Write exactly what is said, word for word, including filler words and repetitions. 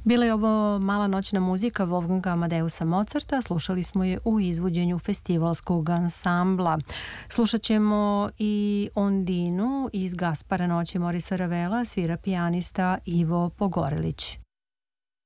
Bila je ovo Mala noćna muzika Wolfganga Amadeusa Mozarta, slušali smo je u izvođenju festivalskog ansambla. Slušat ćemo i Ondinu iz Gaspara noći Morisa Ravela, svira pijanista Ivo Pogorelić.